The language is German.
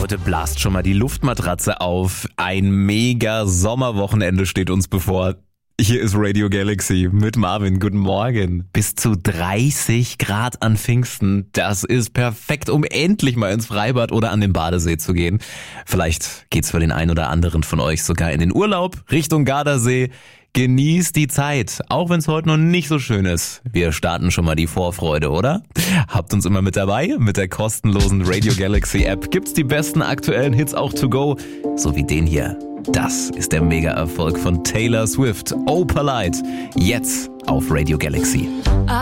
Leute, blast schon mal die Luftmatratze auf. Ein mega Sommerwochenende steht uns bevor. Hier ist Radio Galaxy mit Marvin. Guten Morgen. Bis zu 30 Grad an Pfingsten. Das ist perfekt, um endlich mal ins Freibad oder an den Badesee zu gehen. Vielleicht geht's für den einen oder anderen von euch sogar in den Urlaub Richtung Gardasee. Genießt die Zeit, auch wenn es heute noch nicht so schön ist. Wir starten schon mal die Vorfreude, oder? Habt uns immer mit dabei. Mit der kostenlosen Radio Galaxy App gibt's die besten aktuellen Hits auch to go. So wie den hier. Das ist der Mega-Erfolg von Taylor Swift. Oh Polite. Jetzt auf Radio Galaxy.